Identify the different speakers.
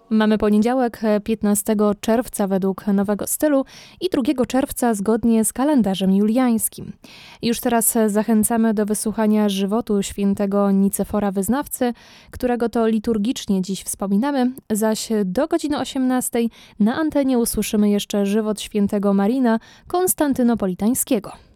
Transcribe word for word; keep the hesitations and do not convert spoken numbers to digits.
Speaker 1: Mamy poniedziałek, piętnastego czerwca według nowego stylu i drugiego czerwca zgodnie z kalendarzem juliańskim. Już teraz zachęcamy do wysłuchania żywotu świętego Nicefora Wyznawcy, którego to liturgicznie dziś wspominamy, zaś do godziny osiemnastej na antenie usłyszymy jeszcze żywot świętego Marina Konstantynopolitańskiego.